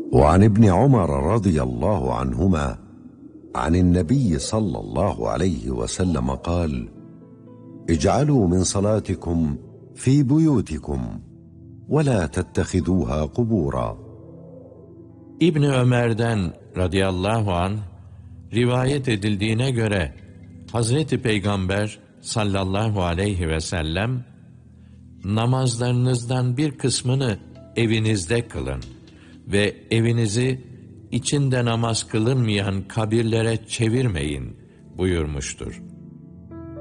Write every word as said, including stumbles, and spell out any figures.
وعن ابن عمر رضي الله عنهما عن النبي صلى الله عليه وسلم قال: اجعلوا من صلاتكم في بيوتكم ولا تتخذوها قبورا. İbni Ömer'den radıyallahu anh rivayet edildiğine göre Hazreti Peygamber sallallahu aleyhi ve sellem, namazlarınızdan bir kısmını evinizde kılın ve evinizi içinde namaz kılınmayan kabirlere çevirmeyin buyurmuştur.